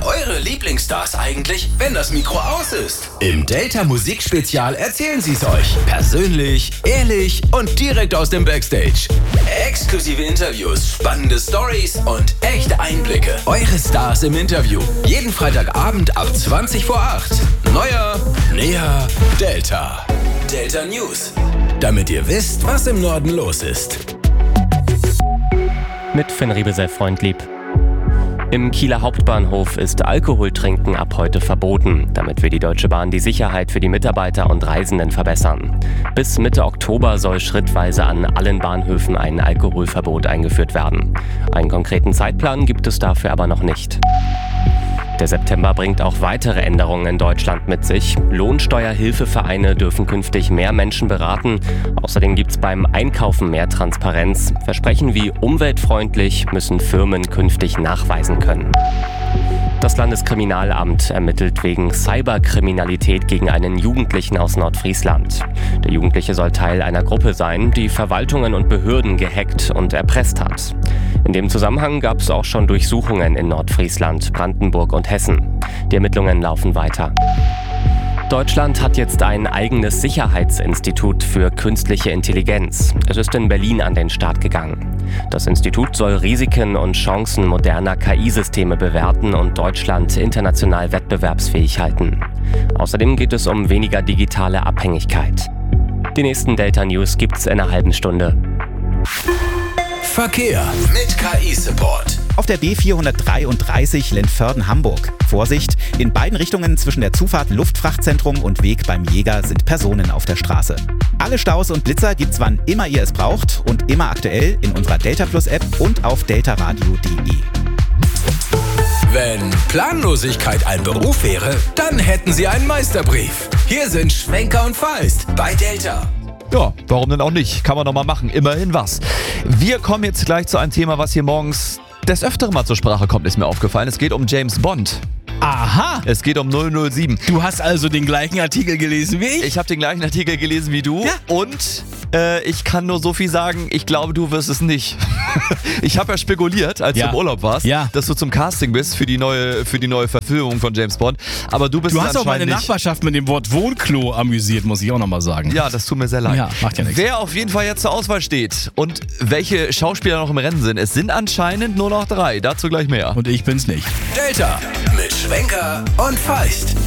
eure Lieblingsstars eigentlich, wenn das Mikro aus ist? Im Delta Musikspezial erzählen sie es euch. Persönlich, ehrlich und direkt aus dem Backstage. Exklusive Interviews, spannende Stories und echte Einblicke. Eure Stars im Interview. Jeden Freitagabend ab 20 vor 8. Neuer, näher, Delta. Delta News. Damit ihr wisst, was im Norden los ist. Mit Finn Riebesell-Freundlieb. Im Kieler Hauptbahnhof ist Alkoholtrinken ab heute verboten, damit will die Deutsche Bahn die Sicherheit für die Mitarbeiter und Reisenden verbessern. Bis Mitte Oktober soll schrittweise an allen Bahnhöfen ein Alkoholverbot eingeführt werden. Einen konkreten Zeitplan gibt es dafür aber noch nicht. Der September bringt auch weitere Änderungen in Deutschland mit sich. Lohnsteuerhilfevereine dürfen künftig mehr Menschen beraten. Außerdem gibt es beim Einkaufen mehr Transparenz. Versprechen wie umweltfreundlich müssen Firmen künftig nachweisen können. Das Landeskriminalamt ermittelt wegen Cyberkriminalität gegen einen Jugendlichen aus Nordfriesland. Der Jugendliche soll Teil einer Gruppe sein, die Verwaltungen und Behörden gehackt und erpresst hat. In dem Zusammenhang gab es auch schon Durchsuchungen in Nordfriesland, Brandenburg und Hessen. Die Ermittlungen laufen weiter. Deutschland hat jetzt ein eigenes Sicherheitsinstitut für künstliche Intelligenz. Es ist in Berlin an den Start gegangen. Das Institut soll Risiken und Chancen moderner KI-Systeme bewerten und Deutschland international wettbewerbsfähig halten. Außerdem geht es um weniger digitale Abhängigkeit. Die nächsten Delta News gibt's in einer halben Stunde. Verkehr mit KI-Support. Auf der B433 Lentförden-Hamburg. Vorsicht, in beiden Richtungen zwischen der Zufahrt Luftfrachtzentrum und Weg beim Jäger sind Personen auf der Straße. Alle Staus und Blitzer gibt's wann immer ihr es braucht und immer aktuell in unserer Delta Plus App und auf deltaradio.de. Wenn Planlosigkeit ein Beruf wäre, dann hätten Sie einen Meisterbrief. Hier sind Schwenker und Feist bei Delta. Ja, warum denn auch nicht? Kann man doch mal machen. Immerhin was. Wir kommen jetzt gleich zu einem Thema, was hier morgens des Öfteren mal zur Sprache kommt, ist mir aufgefallen. Es geht um James Bond. Aha! Es geht um 007. Du hast also den gleichen Artikel gelesen wie ich? Ich habe den gleichen Artikel gelesen wie du. Ja. Und ich kann nur so viel sagen, ich glaube, du wirst es nicht. Ich habe ja spekuliert, als du im Urlaub warst, dass du zum Casting bist für die neue Verfilmung von James Bond. Aber du bist Du hast auch meine Nachbarschaft mit dem Wort Wohnklo amüsiert, muss ich auch nochmal sagen. Ja, das tut mir sehr leid. Ja, macht ja nichts. Wer auf jeden Fall jetzt zur Auswahl steht und welche Schauspieler noch im Rennen sind, es sind anscheinend nur noch 3. Dazu gleich mehr. Und ich bin's nicht. Delta mit Schwenker und Feist.